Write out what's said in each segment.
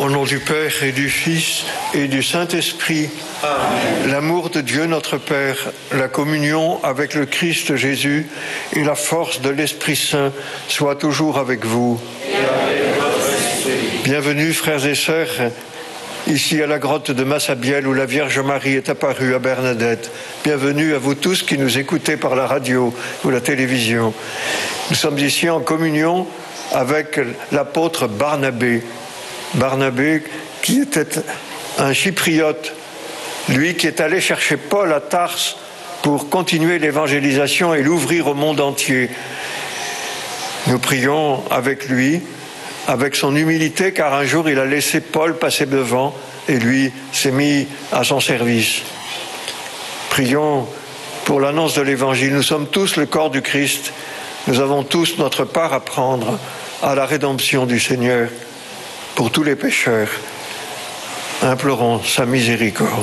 Au nom du Père et du Fils et du Saint-Esprit, amen. L'amour de Dieu notre Père, la communion avec le Christ Jésus et la force de l'Esprit Saint soient toujours avec vous. Et avec votre esprit. Bienvenue frères et sœurs, ici à la grotte de Massabielle où la Vierge Marie est apparue à Bernadette. Bienvenue à vous tous qui nous écoutez par la radio ou la télévision. Nous sommes ici en communion avec l'apôtre Barnabé. Barnabé qui était un chypriote, lui qui est allé chercher Paul à Tarse pour continuer l'évangélisation et l'ouvrir au monde entier. Nous prions avec lui, avec son humilité, car un jour il a laissé Paul passer devant et lui s'est mis à son service. Prions pour l'annonce de l'évangile. Nous sommes tous le corps du Christ. Nous avons tous notre part à prendre à la rédemption du Seigneur. Pour tous les pécheurs, implorons sa miséricorde.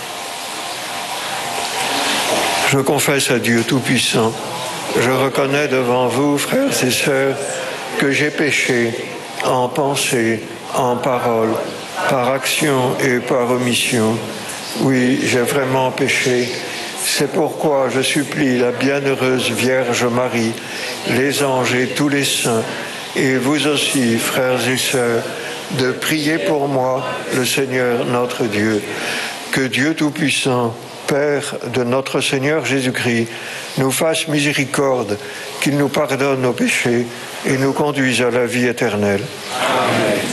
Je confesse à Dieu Tout-Puissant, je reconnais devant vous, frères et sœurs, que j'ai péché en pensée, en parole, par action et par omission. Oui, j'ai vraiment péché. C'est pourquoi je supplie la bienheureuse Vierge Marie, les anges et tous les saints, et vous aussi, frères et sœurs, de prier pour moi, le Seigneur notre Dieu. Que Dieu Tout-Puissant, Père de notre Seigneur Jésus-Christ, nous fasse miséricorde, qu'il nous pardonne nos péchés et nous conduise à la vie éternelle. Amen.